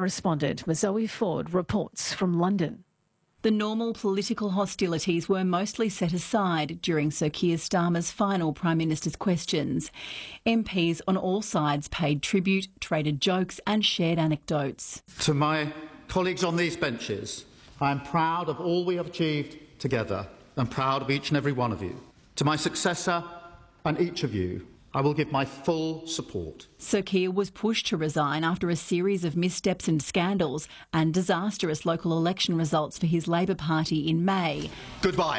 correspondent Zoe Ford reports from London. The normal political hostilities were mostly set aside during Sir Keir Starmer's final Prime Minister's questions. MPs on all sides paid tribute, traded jokes and shared anecdotes. To my colleagues on these benches, I am proud of all we have achieved together and proud of each and every one of you. To my successor and each of you, I will give my full support. Sir Keir was pushed to resign after a series of missteps and scandals and disastrous local election results for his Labor Party in May. Goodbye.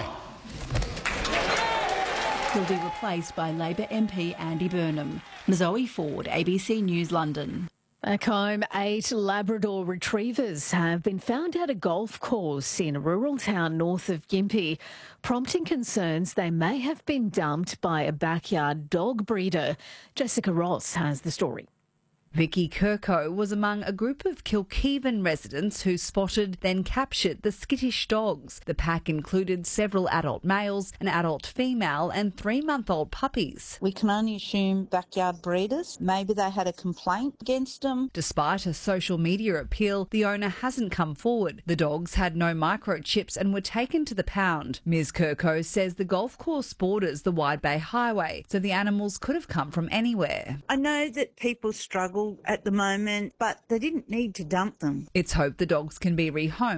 He'll be replaced by Labor MP Andy Burnham. Zoe Ford, ABC News, London. Back home, 8 Labrador retrievers have been found at a golf course in a rural town north of Gympie, prompting concerns they may have been dumped by a backyard dog breeder. Jessica Ross has the story. Vicky Kirko was among a group of Kilkeven residents who spotted, then captured the skittish dogs. The pack included several adult males, an adult female and 3-month-old puppies. We can only assume backyard breeders. Maybe they had a complaint against them. Despite a social media appeal, the owner hasn't come forward. The dogs had no microchips and were taken to the pound. Ms Kirko says the golf course borders the Wide Bay Highway, so the animals could have come from anywhere. I know that people struggle at the moment, but they didn't need to dump them. It's hoped the dogs can be rehomed